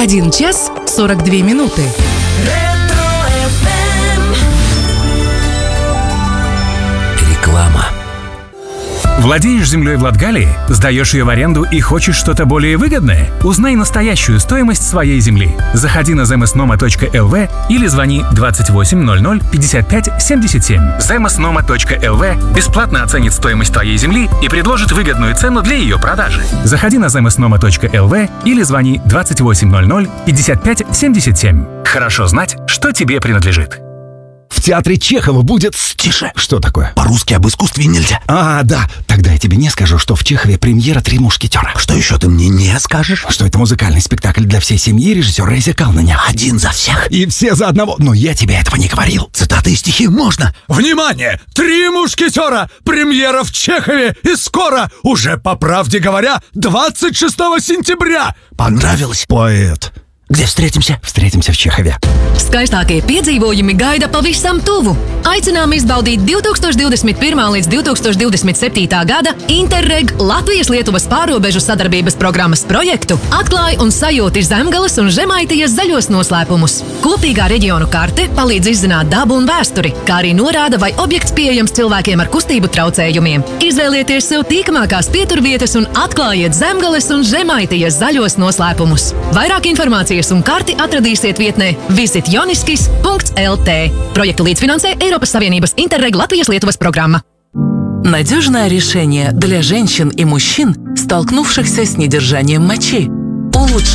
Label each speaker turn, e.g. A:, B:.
A: 1 час 42 минуты.
B: Реклама.
C: Владеешь землей в Латгалии? Сдаешь ее в аренду и хочешь что-то более выгодное? Узнай настоящую стоимость своей земли. Заходи на zemesnoma.lv или звони 2800 55 77. zemesnoma.lv бесплатно оценит стоимость твоей земли и предложит выгодную цену для ее продажи. Заходи на zemesnoma.lv или звони 2800 55 77. Хорошо знать, что тебе принадлежит.
B: В театре Чехова будет...
D: Тише.
B: Что такое?
D: По-русски об искусстве нельзя.
B: Да. Тогда я тебе не скажу, что в Чехове премьера «Три мушкетера».
D: Что еще ты мне не скажешь?
B: Что это музыкальный спектакль для всей семьи режиссера Рейза Калнаня.
D: Один за всех.
B: И все за одного. Но я тебе этого не говорил.
D: Цитаты и стихи можно.
E: Внимание! «Три мушкетера». Премьера в Чехове. И скоро, уже по правде говоря, 26 сентября.
D: Понравилось?
B: Поэт.
D: Где встретимся?
B: Встретимся в Чехове.
F: Skaistākie piedzīvojumi gaida pavisam tuvu. Aicinām izbaudīt 2021. līdz 2027. gada Interreg Latvijas-Lietuvas pārrobežu sadarbības programmas projektu Atklāj un sajūti Zemgales un Žemaitijas zaļos noslēpumus. Kopīgā reģionu karte palīdz izzināt dabu un vēsturi, kā arī norāda, vai objekts pieejams cilvēkiem ar kustību traucējumiem. Izvēlieties sev tīkamākās pieturvietas un atklājiet Zemgales un Žemaitijas zaļos noslēpumus. Vairāk informācijas un karti atradīsiet vietnē visitjoniskis.lt. Projektu līdzfinansē Eiropas Savienības Interreg Латвijas-Lietuvas программа.
A: Надежное решение для женщин и мужчин, столкнувшихся с недержанием мочи.